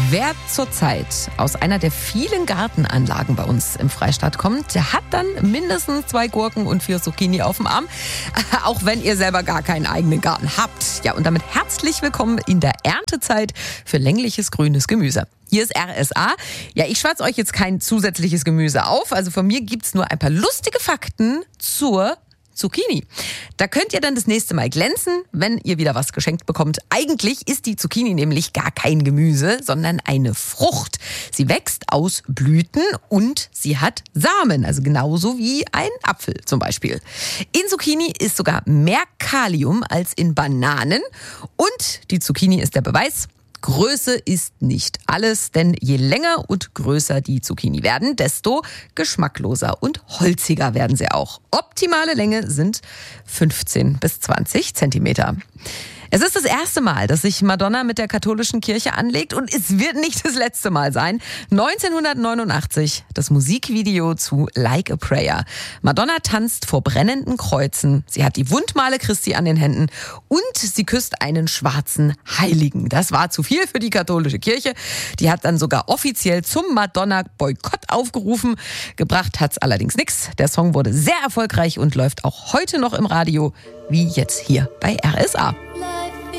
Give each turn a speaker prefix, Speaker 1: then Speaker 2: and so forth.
Speaker 1: Wer zurzeit aus einer der vielen Gartenanlagen bei uns im Freistaat kommt, der hat dann mindestens 2 Gurken und 4 Zucchini auf dem Arm, auch wenn ihr selber gar keinen eigenen Garten habt. Ja, und damit herzlich willkommen in der Erntezeit für längliches grünes Gemüse. Hier ist RSA. Ja, ich schwatze euch jetzt kein zusätzliches Gemüse auf. Also von mir gibt's nur ein paar lustige Fakten zur Zucchini. Da könnt ihr dann das nächste Mal glänzen, wenn ihr wieder was geschenkt bekommt. Eigentlich ist die Zucchini nämlich gar kein Gemüse, sondern eine Frucht. Sie wächst aus Blüten und sie hat Samen, also genauso wie ein Apfel zum Beispiel. In Zucchini ist sogar mehr Kalium als in Bananen und die Zucchini ist der Beweis: Größe ist nicht alles, denn je länger und größer die Zucchini werden, desto geschmackloser und holziger werden sie auch. Optimale Länge sind 15 bis 20 Zentimeter. Es ist das erste Mal, dass sich Madonna mit der katholischen Kirche anlegt und es wird nicht das letzte Mal sein. 1989 das Musikvideo zu Like a Prayer. Madonna tanzt vor brennenden Kreuzen. Sie hat die Wundmale Christi an den Händen und sie küsst einen schwarzen Heiligen. Das war zu viel für die katholische Kirche. Die hat dann sogar offiziell zum Madonna-Boykott aufgerufen. Gebracht hat's allerdings nichts. Der Song wurde sehr erfolgreich und läuft auch heute noch im Radio, wie jetzt hier bei RSA.